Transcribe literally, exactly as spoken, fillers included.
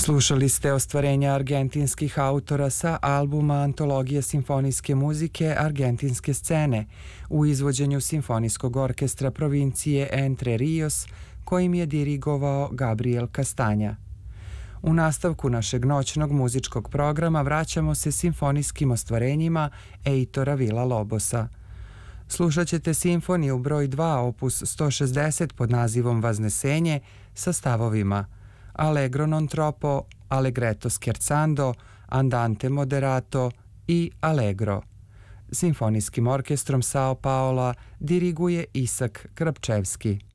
Slušali ste ostvarenja argentinskih autora sa albuma Antologija simfonijske muzike Argentinske scene u izvođenju Simfonijskog orkestra provincije Entre Rios, kojim je dirigovao Gabriel Castanja. U nastavku našeg noćnog muzičkog programa vraćamo se simfonijskim ostvarenjima Eitora Villa-Lobosa. Slušat ćete simfoniju broj dva opus sto šezdeset pod nazivom Vaznesenje sa stavovima Allegro non troppo, Allegretto scherzando, Andante moderato i Allegro. Simfonijskim orkestrom Sao Paola diriguje Isak Krapčevski.